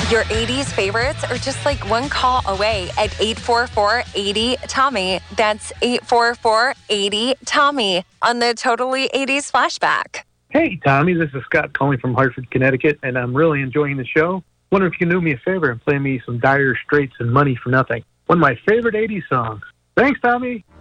Your 80s favorites are just like one call away at 844-80-TOMMY. That's 844-80-TOMMY on the Totally 80s Flashback. Hey, Tommy, this is Scott calling from Hartford, Connecticut, and I'm really enjoying the show. Wonder if you can do me a favor and play me some Dire Straits and Money for Nothing. One of my favorite 80s songs. Thanks, Tommy.